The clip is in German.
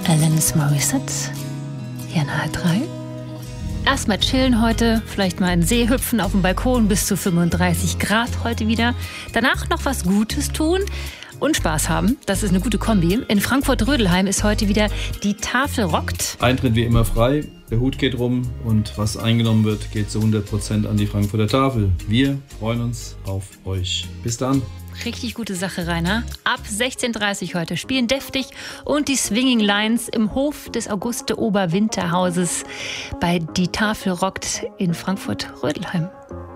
Alanis Morissette. Hier in H3. Erstmal chillen heute, vielleicht mal in den See hüpfen auf dem Balkon bis zu 35 Grad heute wieder. Danach noch was Gutes tun und Spaß haben. Das ist eine gute Kombi. In Frankfurt-Rödelheim ist heute wieder die Tafel rockt. Eintritt wie immer frei, der Hut geht rum und was eingenommen wird, geht zu 100% an die Frankfurter Tafel. Wir freuen uns auf euch. Bis dann. Richtig gute Sache, Rainer. Ab 16:30 Uhr heute spielen Deftig und die Swinging Lions im Hof des Auguste-Oberwinterhauses bei Die Tafel rockt in Frankfurt-Rödelheim.